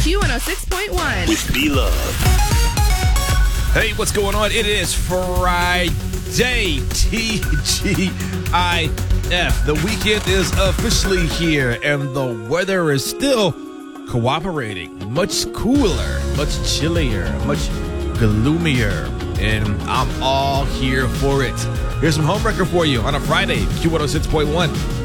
Q106.1 with B-Love. Hey, what's going on? It is Friday, TGIF. The weekend is officially here, and the weather is still cooperating. Much cooler, much chillier, much gloomier, and I'm all here for it. Here's some homewrecker for you on a Friday, Q106.1.